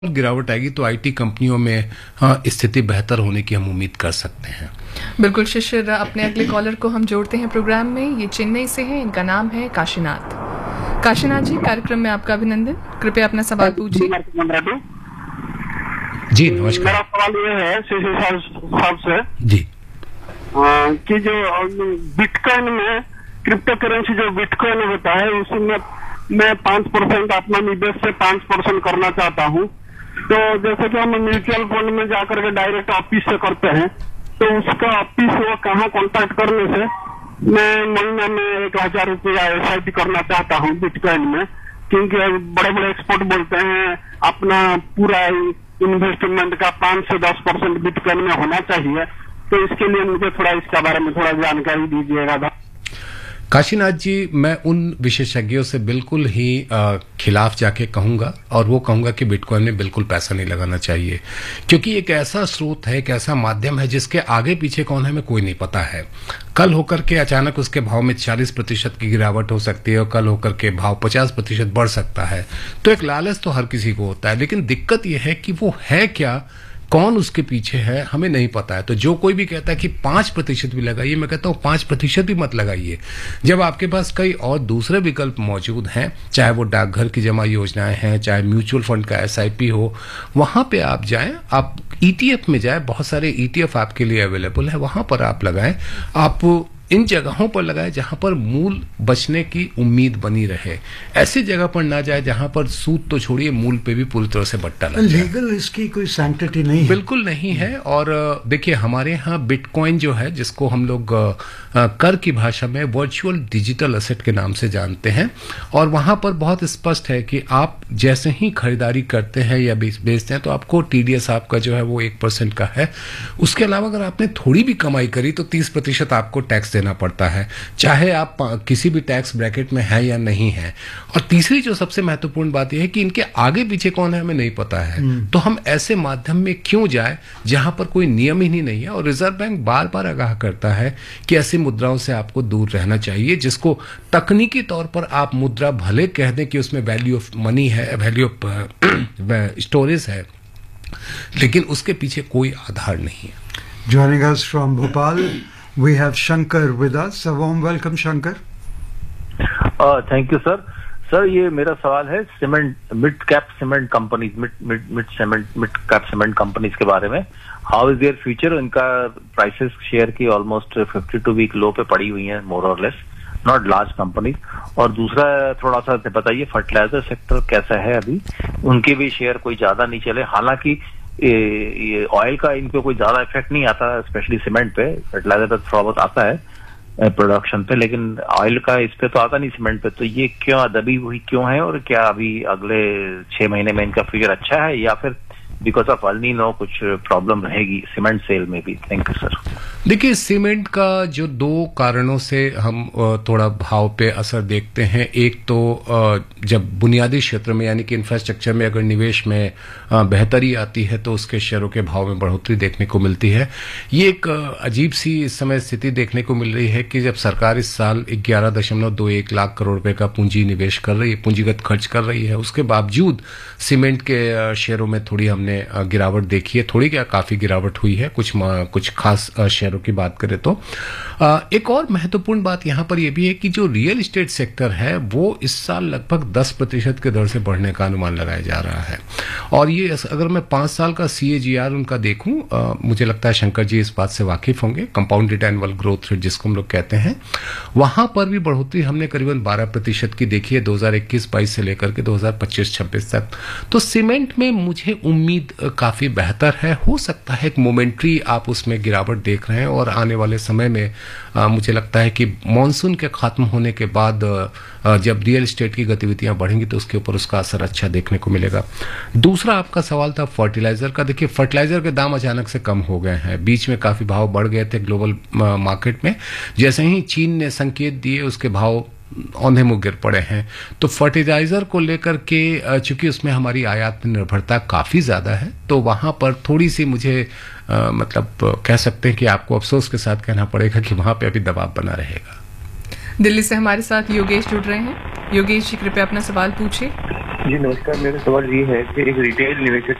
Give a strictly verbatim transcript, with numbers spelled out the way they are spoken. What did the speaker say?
गिरावट आएगी तो आईटी कंपनियों में हाँ, स्थिति बेहतर होने की हम उम्मीद कर सकते हैं। बिल्कुल शिशिर, अपने अगले कॉलर को हम जोड़ते हैं प्रोग्राम में। ये चेन्नई से हैं, इनका नाम है काशीनाथ। काशीनाथ जी, कार्यक्रम में आपका अभिनंदन। कृपया अपना सवाल पूछिए। जी नमस्कार। मेरा सवाल ये है शिशिर साहब से जी आ, कि जो बिटकॉइन में क्रिप्टो करेंसी जो बिटकॉइन होता है उसमें मैं पांच परसेंट अपना निवेश से पांच परसेंट करना चाहता हूँ। तो जैसे कि हम म्यूचुअल फंड में जाकर के डायरेक्ट ऑफिस से करते हैं, तो उसका ऑफिस वो कहाँ कॉन्टैक्ट करने से मैं महीना में एक हजार रुपया एस आई पी करना चाहता हूँ बिटकॉइन में, क्योंकि बड़े बड़े एक्सपर्ट बोलते हैं अपना पूरा इन्वेस्टमेंट का पांच से दस परसेंट बिटकॉइन में होना चाहिए। तो इसके लिए मुझे थोड़ा इसके बारे में थोड़ा जानकारी दीजिएगा। काशीनाथ जी, मैं उन विशेषज्ञों से बिल्कुल ही आ, खिलाफ जाके कहूंगा और वो कहूंगा कि बिटकॉइन में बिल्कुल पैसा नहीं लगाना चाहिए, क्योंकि एक ऐसा स्रोत है, एक ऐसा माध्यम है जिसके आगे पीछे कौन है हमें कोई नहीं पता है। कल होकर के अचानक उसके भाव में चालीस प्रतिशत की गिरावट हो सकती है और कल होकर के भाव पचास प्रतिशत बढ़ सकता है। तो एक लालच तो हर किसी को होता है, लेकिन दिक्कत यह है कि वो है क्या, कौन उसके पीछे है, हमें नहीं पता है। तो जो कोई भी कहता है कि पांच प्रतिशत भी लगाइए, मैं कहता हूं पांच प्रतिशत भी मत लगाइए, जब आपके पास कई और दूसरे विकल्प मौजूद हैं, चाहे वो डाकघर की जमा योजनाएं हैं, चाहे म्यूचुअल फंड का एस आई पी हो, वहां पे आप जाएं, आप ई टी एफ में जाएं, बहुत सारे ई टी एफ आपके लिए अवेलेबल है, वहां पर आप लगाएं। आप इन जगहों पर लगाए जहां पर मूल बचने की उम्मीद बनी रहे। ऐसी जगह पर ना जाए जहां पर सूद तो छोड़िए, मूल पे भी पूरी तरह से बट्टा लग जाए। लीगल इसकी कोई सैंक्टिटी नहीं है, बिल्कुल नहीं है। और देखिए, हमारे यहाँ बिटकॉइन जो है, जिसको हम लोग कर की भाषा में वर्चुअल डिजिटल एसेट के नाम से जानते हैं, और वहां पर बहुत स्पष्ट है कि आप जैसे ही खरीदारी करते हैं या बेचते हैं तो आपको टीडीएस आपका जो है वो एक परसेंट का है। उसके अलावा अगर आपने थोड़ी भी कमाई करी तो तीस प्रतिशत आपको टैक्स देना पड़ता है, चाहे आप किसी भी टैक्स ब्रैकेट में है या नहीं है। और तीसरी जो सबसे महत्वपूर्ण बात यह है कि इनके आगे पीछे कौन है हमें नहीं पता है। तो हम ऐसे माध्यम में क्यों जाए जहां पर कोई नियम ही नहीं है। और रिजर्व बैंक बार बार आगाह करता है कि ऐसी मुद्राओं से आपको दूर रहना चाहिए, जिसको तकनीकी तौर पर आप मुद्रा भले कह दें कि उसमें वैल्यू ऑफ मनी है, वैल्यू ऑफ स्टोरेज है, लेकिन उसके पीछे कोई आधार नहीं है। Joining us from Bhopal, we have Shankar with us. A warm welcome, Shankar. Thank you sir. Sir, ये मेरा सवाल है cement, mid cap cement companies, mid mid mid cement mid cap cement companies के बारे में। How is their future? इनका prices share की almost fifty two week लो पे पड़ी हुई है, मोर और लेस, नॉट लार्ज कंपनी। और दूसरा थोड़ा सा बताइए, फर्टिलाइजर सेक्टर कैसा है अभी? उनके भी शेयर कोई ज्यादा नहीं चले, हालांकि ये ऑयल का इन पे कोई ज्यादा इफेक्ट नहीं आता, स्पेशली सीमेंट पे। फर्टिलाइजर पे थोड़ा बहुत आता है प्रोडक्शन पे, लेकिन ऑयल का इस पे तो आता नहीं सीमेंट पे। तो ये क्यों दबी हुई क्यों है, और क्या अभी अगले छह महीने में इनका फ्यूचर अच्छा है, या फिर बिकॉज ऑफ अल नीनो कुछ प्रॉब्लम रहेगी सीमेंट सेल में भी? Thank you sir. देखिए, सीमेंट का जो दो कारणों से हम थोड़ा भाव पे असर देखते हैं, एक तो जब बुनियादी क्षेत्र में यानी कि इंफ्रास्ट्रक्चर में अगर निवेश में बेहतरी आती है तो उसके शेयरों के भाव में बढ़ोतरी देखने को मिलती है। ये एक अजीब सी इस समय स्थिति देखने को मिल रही है कि जब सरकार इस साल ग्यारह दशमलव दो एक लाख करोड़ रुपए का पूंजी निवेश कर रही है, पूंजीगत खर्च कर रही है, उसके बावजूद सीमेंट के शेयरों में थोड़ी हमने गिरावट देखी है। थोड़ी क्या, काफी गिरावट हुई है, कुछ कुछ खास शेयरों की बात करें तो। एक और महत्वपूर्ण बात यहां पर यह भी है कि जो रियल एस्टेट सेक्टर है वो इस साल लगभग दस प्रतिशत के दर से बढ़ने का अनुमान लगाया जा रहा है। और ये अगर मैं पांच साल का सी ए जी आर उनका देखूं, मुझे लगता है शंकर जी इस बात से वाकिफ होंगे, कंपाउंडेड एनुअल ग्रोथ रेट जिसको हम लोग कहते हैं, वहां पर भी बढ़ोतरी हमने करीबन बारह प्रतिशत की देखी है दो हजार इक्कीस बाईस से लेकर के दो हजार पच्चीस छब्बीस तक। तो सीमेंट में मुझे उम्मीद काफी बेहतर है। हो सकता है एक मोमेंट्री आप उसमें गिरावट देख रहे हैं, और आने वाले समय में आ, मुझे लगता है कि मॉनसून के खत्म होने के बाद आ, जब रियल एस्टेट की गतिविधियां बढ़ेंगी तो उसके ऊपर उसका असर अच्छा देखने को मिलेगा। दूसरा आपका सवाल था फर्टिलाइजर का। देखिए, फर्टिलाइजर के दाम अचानक से कम हो गए हैं, बीच में काफी भाव बढ़ गए थे ग्लोबल मार्केट में। जैसे ही चीन ने संकेत दिए उसके भाव औंधे मुंह गिर पड़े हैं। तो फर्टिलाइजर को लेकर के चूंकि उसमें हमारी आयात निर्भरता काफी ज्यादा है, तो वहां पर थोड़ी सी मुझे आ, मतलब कह सकते हैं कि आपको अफसोस के साथ कहना पड़ेगा कि वहां पे अभी दबाव बना रहेगा। दिल्ली से हमारे साथ योगेश जुड़ रहे हैं। योगेश जी, कृपया अपना सवाल पूछिए। जी नमस्कार, मेरा सवाल ये है कि एक रिटेल निवेशक